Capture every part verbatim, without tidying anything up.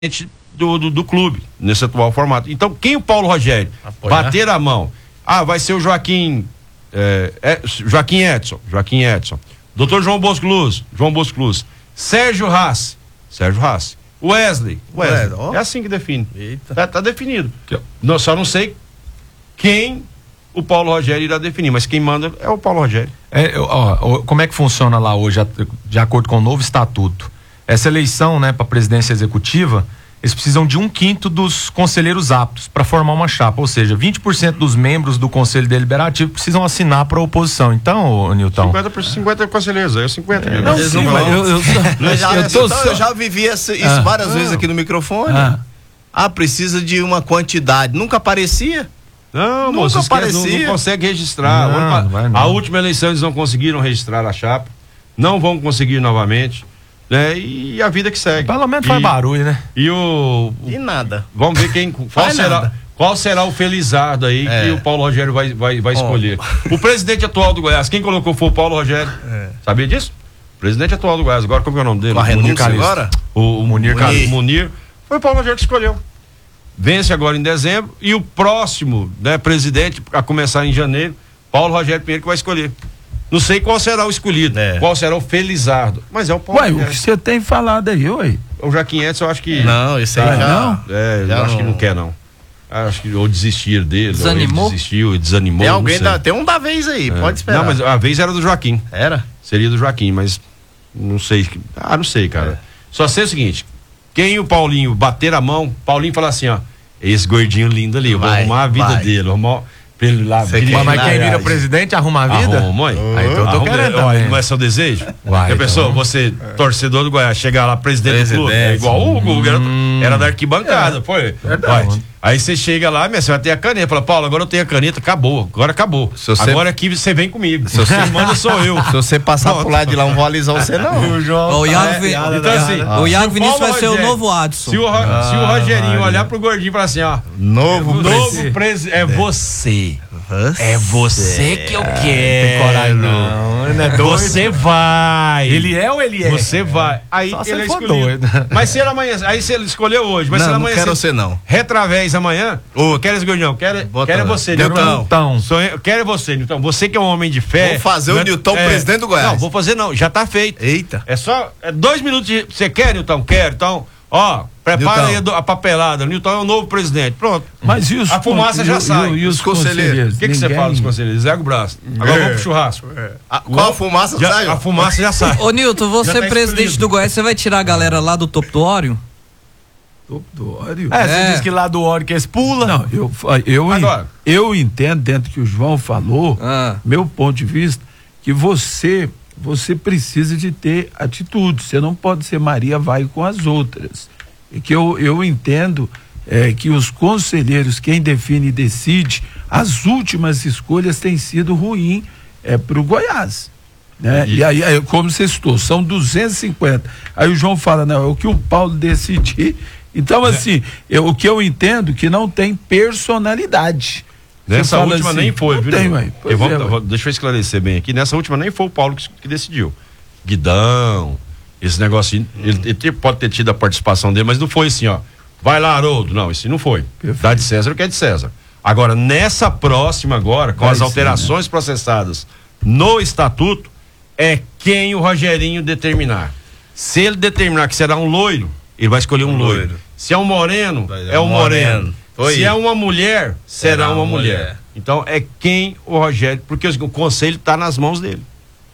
Do, do, do clube, nesse atual formato. Então, quem o Paulo Rogério Apoiar. bater a mão, ah, vai ser o Joaquim é, é, Joaquim Edson, Joaquim Edson, doutor João Bosco Luz, João Bosco Luz, Sérgio Rassi, Sérgio Rassi, Wesley, Wesley, Ué, é assim que define. Tá, tá definido. Não, só não sei quem o Paulo Rogério irá definir, mas quem manda é o Paulo Rogério. É, ó, como é que funciona lá hoje, de acordo com o novo estatuto? Essa eleição, né, para presidência executiva, eles precisam de um quinto dos conselheiros aptos para formar uma chapa, ou seja, vinte por cento dos membros do Conselho Deliberativo precisam assinar para a oposição. Então, Nilton. cinquenta por cinquenta conselheiros, aí é cinquenta. É, não, sim, mas eu, eu, eu, já, eu, tô, então, eu já vivi isso ah, várias ah, vezes aqui no microfone. Ah. ah, precisa de uma quantidade. Nunca aparecia. Não, moço, Nunca aparecia. Não, não consegue registrar. Não, não, não. A última eleição eles não conseguiram registrar a chapa. Não vão conseguir novamente. É, e a vida que segue. Pelo menos faz barulho, né? E o. E nada. Vamos ver quem. Qual será, qual será o felizardo aí é. que o Paulo Rogério vai, vai, vai escolher? Oh. O presidente atual do Goiás, quem colocou foi o Paulo Rogério. É. Sabia disso? O presidente atual do Goiás, agora como é o nome dele? Com a renúncia agora? O, o Munir, Munir. Munir. Foi o Paulo Rogério que escolheu. Vence agora em dezembro e o próximo, né, presidente, a começar em janeiro, Paulo Rogério Pinheiro que vai escolher. Não sei qual será o escolhido, é. qual será o felizardo, mas é o Paulo. Ué, o que você tem falado aí, ué? O Joaquim Edson, eu acho que... Não, esse aí tá, já... Não? É, já eu acho não... que não quer, não. Acho que ou desistir dele, desanimou? ou ele desistiu, desanimou. Tem alguém, da, tem um da vez aí, é. pode esperar. Não, mas a vez era do Joaquim. Era? Seria do Joaquim, mas não sei. Ah, não sei, cara. É. Só sei o seguinte, quem o Paulinho bater a mão, Paulinho fala assim, ó, esse gordinho lindo ali, eu vou vai, arrumar a vida vai. dele, arrumar... Ele lá, Mas quem vira presidente arruma a vida? Arruma, mãe. Uh, Aí então eu tô arruma, querendo ó, não é seu desejo? Uai, a pessoa, então... você, torcedor do Goiás, chegar lá, presidente, presidente do clube, é igual o Hugo, hum, era da arquibancada, é, foi. Verdade. Aí você chega lá, você vai ter a caneta, fala, Paulo, agora eu tenho a caneta, acabou, agora acabou. Se você... Agora aqui você vem comigo. Se você manda, sou eu. Se você passar por lá de lá, não vou alisar você, não. O, João, o Iago, é, Vin... então, assim, ah. o Iago Vinícius vai ser Rogério, o novo Adson. Se o, ah, se o Rogerinho ah, olhar pro gordinho e falar assim, ó, novo, novo presidente, é você. Você. É você que eu quero. Tem coragem, não. Ele é você vai. Ele é ou ele é? Você vai. Aí Só ele é escolhido. Doido. Mas se ele amanhã. Aí se ele escolheu hoje. Mas não, se ele não amanhã. Quero você não. Retravés amanhã. Ô, quero esse gordinho. Quero, quero você, Nilton. Nilton. Quero você, Nilton. Você que é um homem de fé. Vou fazer o Nilton é, presidente do Goiás. Não, vou fazer não. Já tá feito. Eita. É só. É dois minutos de. Você quer, Nilton? Quero. Então. Ó, prepara aí a papelada. Nilton é o novo presidente. Pronto. Mas e os a fumaça já e, sai. E, e os conselheiros? O que, que você fala dos conselheiros? Zé o braço. Agora é. vamos pro churrasco. É. A, qual a fumaça já, sai? A fumaça já sai. Ô, Nilton, você tá presidente escolhido. do Goiás, você vai tirar a galera lá do topo do Ório? Topo do Ório? É, você é. diz que lá do Ório que eles pulam. Não, eu, eu, eu, eu entendo, dentro do que o João falou, ah. meu ponto de vista, que você, você precisa de ter atitude. Você não pode ser Maria vai com as outras. E que eu, eu entendo é, que os conselheiros, quem define e decide, as últimas escolhas têm sido ruins é, para o Goiás. Né? E, e aí, aí, como você citou, são duzentos e cinquenta. Aí o João fala, não, é o que o Paulo decidir. Então, assim, eu, o que eu entendo que não tem personalidade. Nessa última assim, nem foi, viu? Tem, mãe. Eu vou, é, vou, deixa eu esclarecer bem aqui. Nessa última nem foi o Paulo que, que decidiu. Guidão. Esse negócio, ele, ele pode ter tido a participação dele, mas não foi assim, ó. Vai lá, Haroldo. Não, isso não foi. Perfeito. Dá de César o que é de César. Agora, nessa próxima agora, com Vai as sim, alterações né? processadas no estatuto, é quem o Rogerinho determinar. Se ele determinar que será um loiro, ele vai escolher um, um loiro. loiro. Se é um moreno, é um moreno. moreno. Se é uma mulher, será, será uma, uma mulher. mulher. Então, é quem o Rogério, porque o conselho está nas mãos dele.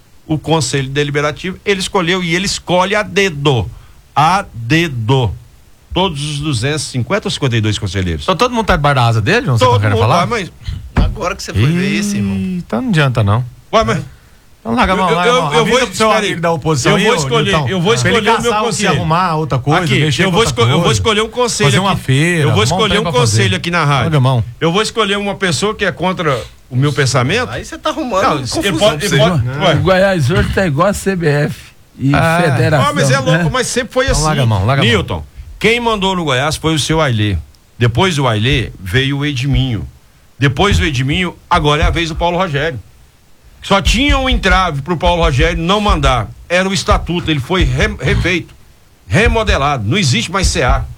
O Conselho Deliberativo, ele escolheu e ele escolhe a dedo. A dedo. Todos os duzentos e cinquenta ou cinquenta e dois conselheiros. Então todo mundo tá debaixo da asa dele? Não sei todo mundo falar? Vai, mas agora que você foi ver isso, irmão. Então não adianta não. Ué, mas... Então larga a mão, larga a mão. Eu, eu, eu vou seu amigo da oposição. Eu vou escolher, eu, eu vou escolher o meu conselho. Arrumar outra coisa, aqui, mexer eu vou, esco coisa, eu vou escolher um conselho fazer aqui. uma feira. Eu vou escolher um conselho fazer. aqui na rádio. Larga a mão. Eu vou escolher uma pessoa que é contra o meu pensamento. Aí você tá arrumando não, confusão ele pode, ele pode, não, o Goiás hoje tá igual a C B F e ah, Federação. Ah, mas é louco, né? Mas sempre foi assim. Larga a mão, larga a mão. Nilton, quem mandou no Goiás foi o seu Ailê. Depois do Ailê veio o Edminho. Depois do Edminho, agora é a vez do Paulo Rogério. Só tinha um entrave pro Paulo Rogério não mandar. Era o estatuto, ele foi re, refeito, remodelado. Não existe mais C A.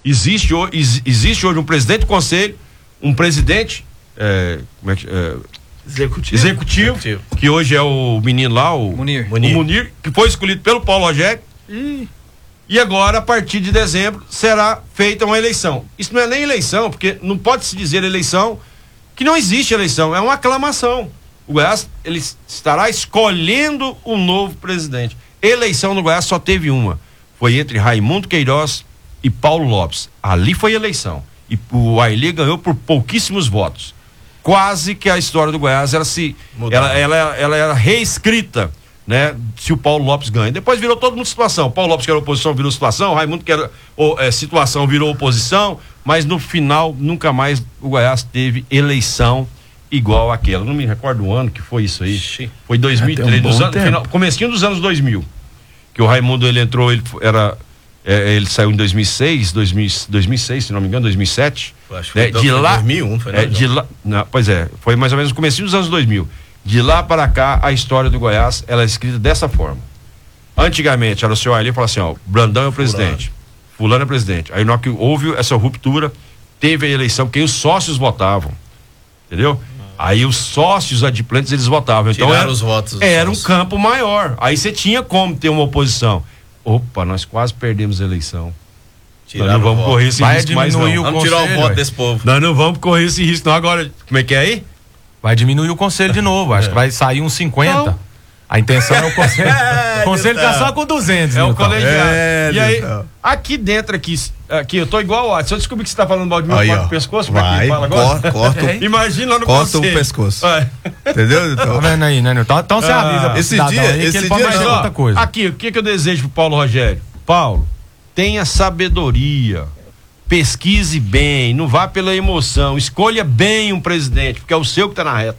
Existe, existe hoje um presidente do conselho, um presidente é, como é que, é, executivo. executivo, executivo, que hoje é o menino lá, o Munir, o Munir que foi escolhido pelo Paulo Rogério. E, e agora, a partir de dezembro, será feita uma eleição. Isso não é nem eleição, porque não pode se dizer eleição, que não existe eleição, é uma aclamação. O Goiás, ele estará escolhendo um novo presidente. Eleição no Goiás só teve uma. Foi entre Raimundo Queiroz e Paulo Lopes. Ali foi eleição. E o Ailê ganhou por pouquíssimos votos. Quase que a história do Goiás ela se ela, ela, ela era reescrita, né? Se o Paulo Lopes ganha. Depois virou todo mundo situação. Paulo Lopes que era oposição virou situação, Raimundo que era ou, é, situação virou oposição, mas no final nunca mais o Goiás teve eleição igual àquela. Não me recordo o ano que foi isso aí. Foi dois mil e três, um dos anos, final, comecinho dos anos dois mil. Que o Raimundo ele entrou, ele era É, ele saiu em dois mil e seis, dois mil, dois mil e seis, se não me engano, dois mil e sete. Acho que foi, né? De foi lá, dois mil e um, foi é, de lá, não, pois é, foi mais ou menos no comecinho dos anos dois mil. De lá para cá, a história do Goiás, ela é escrita dessa forma. Antigamente, era o senhor ali e falava assim, ó, Brandão é o presidente, fulano, fulano é presidente. Aí, na hora que houve essa ruptura, teve a eleição, porque os sócios votavam, entendeu? Aí os sócios adimplentes, eles votavam. Então Tiraram era, os votos. era um campo maior. Aí você tinha como ter uma oposição. Opa, nós quase perdemos a eleição. Nós não vamos correr esse Vai risco mais não. O vamos conselho, tirar o voto ué. desse povo. Nós não vamos correr esse risco não. Agora, como é que é aí? Vai diminuir o conselho de novo. Acho é. que vai sair uns cinquenta. Não. A intenção é o conselho. É, o conselho tá só com duzentos. É o colegiado. É, e aí, aqui dentro, aqui, aqui, eu tô igual o Se eu descobrir que você tá falando mal de mim, corta o pescoço, vai, que fala agora? Corta, corta é. Imagina lá no corta conselho. o pescoço. É. Entendeu? Então, tá vendo aí, né? Então, então você avisa. Ah, esse dia, aí, esse que ele dia, outra coisa. Aqui, o que, que eu desejo pro Paulo Rogério? Paulo, tenha sabedoria, pesquise bem, não vá pela emoção, escolha bem um presidente, porque é o seu que tá na reta.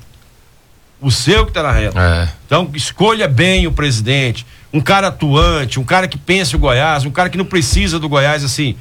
O seu que tá na reta. É. Então, escolha bem o presidente, um cara atuante, um cara que pensa o Goiás, um cara que não precisa do Goiás, assim,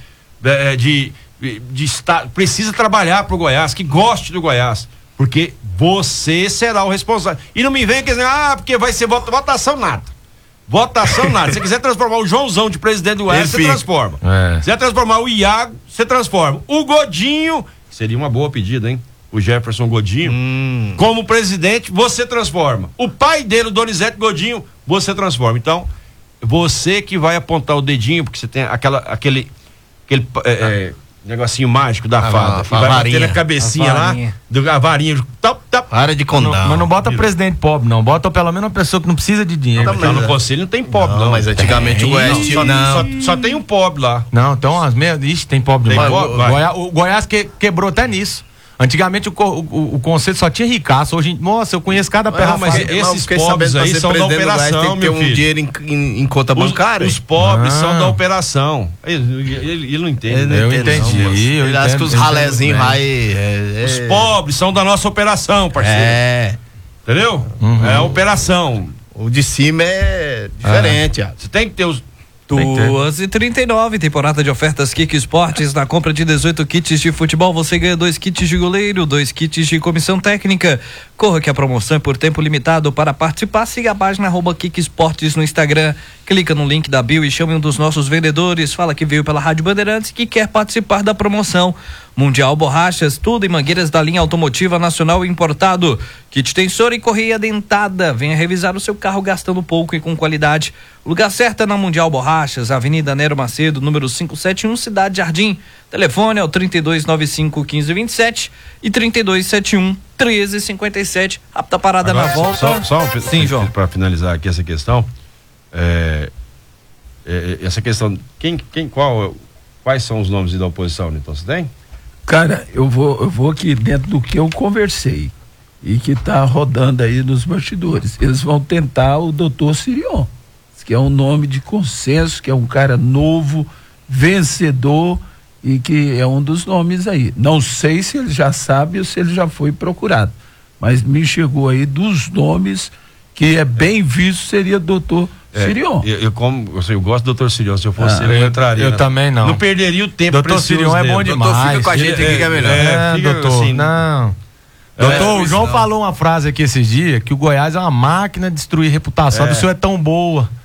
de, de, de estar, precisa trabalhar pro Goiás, que goste do Goiás, porque você será o responsável. E não me venha dizer, ah, porque vai ser vota, votação nada. Votação nada. Se você quiser transformar o Joãozão de presidente do Goiás, você transforma. É. Se quiser transformar o Iago, você transforma. O Godinho, seria uma boa pedida, hein? O Jefferson Godinho, hum. como presidente, você transforma. O pai dele, o Donizete Godinho, você transforma. Então, você que vai apontar o dedinho, porque você tem aquela, aquele, aquele é, é, negocinho mágico da a, fada. A, e vai varinha. bater na cabecinha a lá, do, a varinha. Top, top. Para de condão. Mas não bota Vira. presidente pobre, não. Bota pelo menos uma pessoa que não precisa de dinheiro. Não, mas no conselho não tem pobre, não. não mas antigamente tem, o Goiás não, só, não. Só, só tem um pobre lá. Não, então as meias. Ixi, tem pobre tem demais. Pobre, o, Goiás, o Goiás que, quebrou até nisso. Antigamente o, o, o conselho só tinha ricaço. Hoje, nossa, eu conheço cada perra. Ah, mas fácil. esses pobres aí são da operação, meu um filho. dinheiro em, em, em conta bancária. Os, os pobres ah. são da operação. Ele, ele, ele não entende. Ele não eu entende, entendi. Não, eu ele acha que os ralézinhos vai. É, é. Os pobres são da nossa operação, parceiro. É. Entendeu? Uhum. É a operação. O de cima é diferente. Ah. Você tem que ter os. duas e trinta e nove, temporada de ofertas Kik Esportes. Na compra de dezoito kits de futebol, você ganha dois kits de goleiro, dois kits de comissão técnica. Corra que a promoção é por tempo limitado. Para participar, siga a página arroba Kik Esportes no Instagram. Clica no link da bio e chame um dos nossos vendedores. Fala que veio pela Rádio Bandeirantes que quer participar da promoção. Mundial Borrachas, tudo em mangueiras da linha automotiva nacional importado. Kit tensor e correia dentada. Venha revisar o seu carro gastando pouco e com qualidade. O lugar certo é na Mundial Borrachas, Avenida Nero Macedo, número quinhentos e setenta e um, Cidade Jardim. Telefone é o trinta e dois noventa e cinco, quinze vinte e sete e trinta e dois setenta e um, treze cinquenta e sete. Rápida parada. Agora, na volta. Só, só um, Sim, João. Para finalizar aqui essa questão, é, é, essa questão, quem, quem, qual, quais são os nomes da oposição, então você tem? Cara, eu vou, eu vou aqui dentro do que eu conversei e que está rodando aí nos bastidores. Eles vão tentar o doutor Sirion, que é um nome de consenso, que é um cara novo, vencedor e que é um dos nomes aí. Não sei se ele já sabe ou se ele já foi procurado, mas me chegou aí dos nomes que é bem visto, seria doutor É, Sirion. Eu, eu, como, eu, sei, eu gosto do doutor Sirion. Se eu fosse ah, ele, eu entraria. Eu né? também não. Não perderia o tempo. doutor Sirion é bom demais. Doutor, fica com a gente aqui que é melhor. É, é fica doutor. Assim, não. É, doutor, o João não. falou uma frase aqui esses dias, que o Goiás é uma máquina de destruir reputação. É. O senhor é tão boa.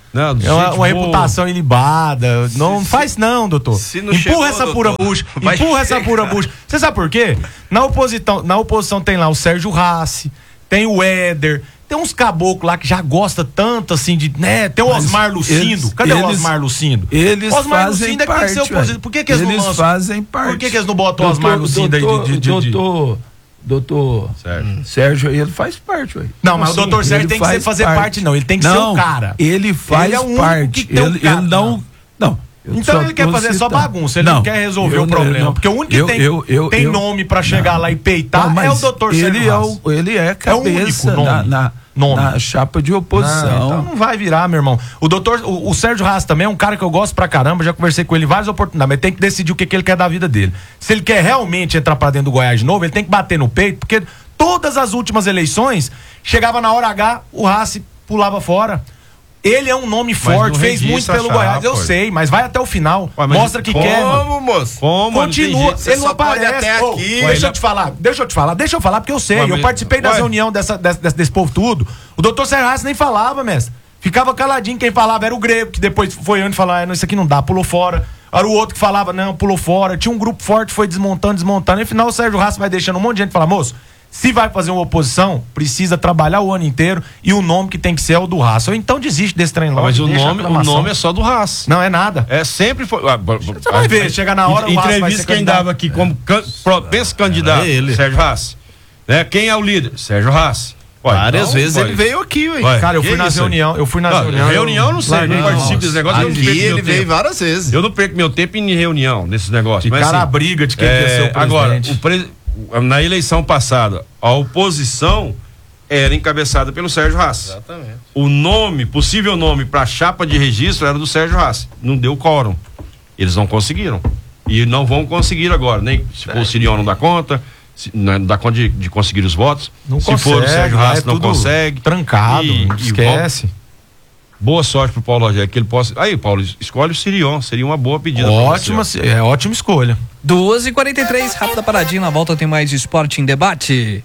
Não, é uma, uma reputação ilibada. Se, não se, faz não, doutor. Não Empurra chegou, essa pura bucha. Empurra chegar. essa pura bucha. Você sabe por quê? Na oposição, na oposição tem lá o Sérgio Rassi, tem o Éder, tem uns caboclos lá que já gosta tanto assim de, né? Tem o Osmar Lucindo. Eles, Cadê eles, o Osmar Lucindo? Eles Osmar fazem Lucindo parte. É que tem que ser oposição. Por que, que eles, eles não lançam? fazem parte. Por que, que eles não botam o Osmar Lucindo aí de, de, de, doutor, doutor Sérgio. Sérgio aí, ele faz parte, ué. Não, mas assim, o doutor Sérgio tem que fazer parte. parte, não. Ele tem que não, ser o cara. Ele faz ele é um parte. Que ele, um ele não. Não. Então ele quer fazer só bagunça, ele não, não quer resolver o problema. Não, porque o único que eu, tem, eu, eu, tem eu, nome pra chegar não, lá e peitar não, é o doutor Sérgio ele é, o, ele é cabeça é o na, na, na chapa de oposição. Não, então não vai virar, meu irmão. O doutor, o, o Sérgio Rassi também é um cara que eu gosto pra caramba, já conversei com ele várias oportunidades, mas tem que decidir o que, que ele quer da vida dele. Se ele quer realmente entrar pra dentro do Goiás de novo, ele tem que bater no peito, porque todas as últimas eleições, chegava na hora H, o Rassi pulava fora. Ele é um nome forte, fez muito pelo Goiás, eu sei, mas vai até o final. Ué, mostra que como, quer. Como, moço? Como? Continua. Ele não aparece até oh, aqui. Deixa eu te falar, deixa eu te falar, deixa eu falar, porque eu sei. Ué, eu participei das reuniões dessa, desse, desse, desse povo tudo. O doutor Sérgio Rassi nem falava, mestre. Ficava caladinho, quem falava era o Grego, que depois foi onde falar, não, isso aqui não dá, pulou fora. Era o outro que falava, não, pulou fora. Tinha um grupo forte, foi desmontando, desmontando. E no final o Sérgio Rassi vai deixando um monte de gente falar, moço, se vai fazer uma oposição, precisa trabalhar o ano inteiro e o nome que tem que ser é o do Rassi. Ou então desiste desse trem logo. Mas o nome, o nome é só do Rassi. Não é nada. É sempre foi. Você vai ver, chega na hora o Rassi entrevista quem dava aqui como can, pensa candidato, é ele. Sérgio Rassi. Né? Quem é o líder? Sérgio Rassi. Várias vezes ele veio aqui, ué. Cara, eu fui nas reuniões, eu fui nas reuniões. Reunião, não sei, não participo desse negócio. Aqui ele veio várias vezes. Eu não perco meu tempo em reunião desses negócios. E cara, a briga de quem quer ser o presidente. Agora, o presidente. Na eleição passada, a oposição era encabeçada pelo Sérgio Rassi. Exatamente. O nome, possível nome para a chapa de registro era do Sérgio Rassi. Não deu quórum. Eles não conseguiram. E não vão conseguir agora. Nem se for o Sirion não dá conta, se, não dá conta de, de conseguir os votos. Não se consegue, for o Sérgio Rassi, é não consegue. Trancado, e, não esquece. E, boa sorte pro Paulo Rogério, que ele possa. Aí, Paulo, escolhe o Sirion, seria uma boa pedida. Ótima, é ótima escolha. duas e quarenta e três, rápida paradinha, na volta tem mais Esporte em Debate.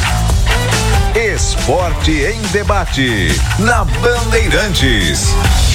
Esporte em Debate, na Bandeirantes.